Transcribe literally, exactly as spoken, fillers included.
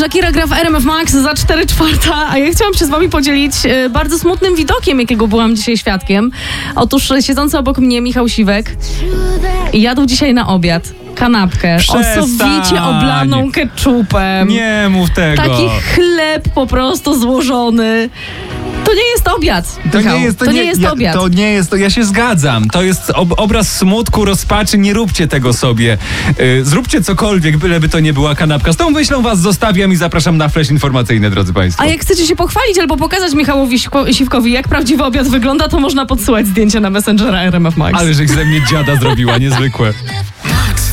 Shakira gra w R M F Max za cztery czwarta, a ja chciałam się z wami podzielić e, bardzo smutnym widokiem, jakiego byłam dzisiaj świadkiem. Otóż e, siedzący obok mnie Michał Siwek jadł dzisiaj na obiad kanapkę Przestań. osowicie oblaną ketchupem. Nie mów tego. Taki chleb po prostu złożony. To nie jest obiad, To Michał. nie jest, to to nie, nie jest ja, obiad. To nie jest, to ja się zgadzam. To jest ob, obraz smutku, rozpaczy. Nie róbcie tego sobie. Yy, zróbcie cokolwiek, byleby to nie była kanapka. Z tą myślą was zostawiam i zapraszam na flash informacyjny, drodzy państwo. A jak chcecie się pochwalić albo pokazać Michałowi Siwkowi, jak prawdziwy obiad wygląda, to można podsyłać zdjęcia na Messengera R M F Max. Ale żeś ze mnie dziada zrobiła, niezwykłe.